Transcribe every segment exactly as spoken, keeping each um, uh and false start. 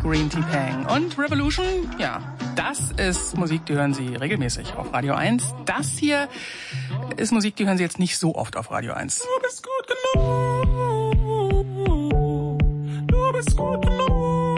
Green Tea Pang. Und Revolution, ja, das ist Musik, die hören Sie regelmäßig auf Radio eins. Das hier ist Musik, die hören Sie jetzt nicht so oft auf Radio eins. Du bist gut genug. Du bist gut genug.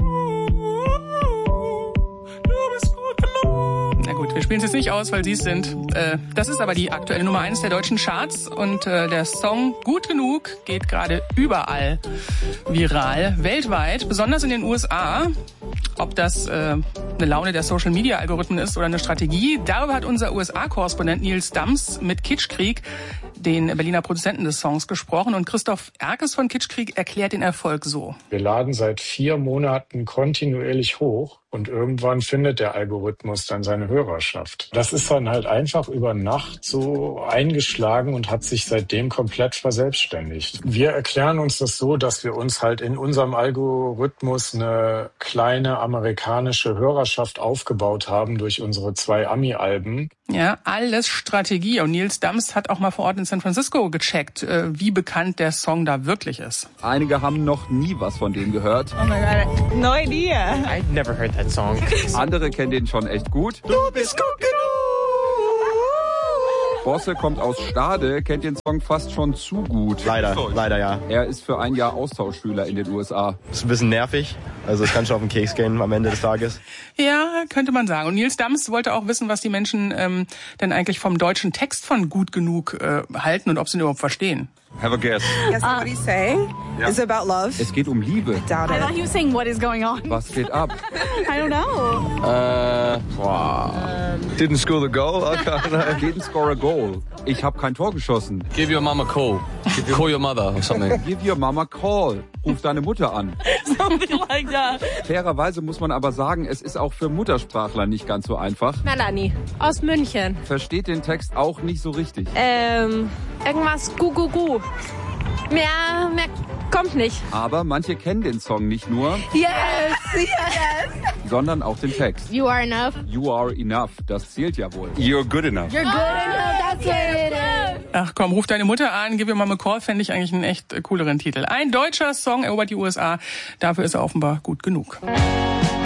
Na gut, wir spielen es jetzt nicht aus, weil Sie es sind. Äh, das ist aber die aktuelle Nummer eins der deutschen Charts und äh, der Song Gut genug geht gerade überall viral, weltweit, besonders in den U S A. Ob das äh, eine Laune der Social-Media-Algorithmen ist oder eine Strategie, darüber hat unser U S A-Korrespondent Nils Dams mit Kitschkrieg, den Berliner Produzenten des Songs, gesprochen. Und Christoph Erkes von Kitschkrieg erklärt den Erfolg so. Wir laden seit vier Monaten kontinuierlich hoch und irgendwann findet der Algorithmus dann seine Hörerschaft. Das ist dann halt einfach über Nacht so eingeschlagen und hat sich seitdem komplett verselbstständigt. Wir erklären uns das so, dass wir uns halt in unserem Algorithmus eine kleine amerikanische Hörerschaft aufgebaut haben durch unsere zwei Ami-Alben. Ja, alles Strategie. Und Nils Dams hat auch mal vor Ort in San Francisco gecheckt, wie bekannt der Song da wirklich ist. Einige haben noch nie was von dem gehört. Oh my God, no idea. I've never heard that song. Andere kennen den schon echt gut. Du bist gut genug. Bosse kommt aus Stade, kennt den Song fast schon zu gut. Leider, leider ja. Er ist für ein Jahr Austauschschüler in den U S A. Ist ein bisschen nervig. Also es kann schon auf den Keks gehen am Ende des Tages. Ja, könnte man sagen. Und Nils Dams wollte auch wissen, was die Menschen ähm, denn eigentlich vom deutschen Text von Gut genug äh, halten und ob sie ihn überhaupt verstehen. Have a guess. Guess what he's saying Ja. is about love. Es geht um Liebe. Doubt I it. thought he was saying what is going on. Was geht ab? I don't know. Äh, boah. Didn't score the goal? Okay. Didn't score a goal. Ich habe kein Tor geschossen. Give your mama a call. Call your mother or something. Give your mama call. Ruf deine Mutter an. Something like that. Fairerweise muss man aber sagen, es ist auch für Muttersprachler nicht ganz so einfach. Melanie aus München. Versteht den Text auch nicht so richtig. Ähm, irgendwas gu gu gu. Mehr, mehr kommt nicht. Aber manche kennen den Song nicht nur, Yes, yes. sondern auch den Text. You are enough. You are enough. Das zählt ja wohl. You're good enough. You're good enough. That's what it is. Ach komm, ruf deine Mutter an, give your mom a call, fände ich eigentlich einen echt äh, cooleren Titel. Ein deutscher Song erobert die U S A, dafür ist er offenbar gut genug.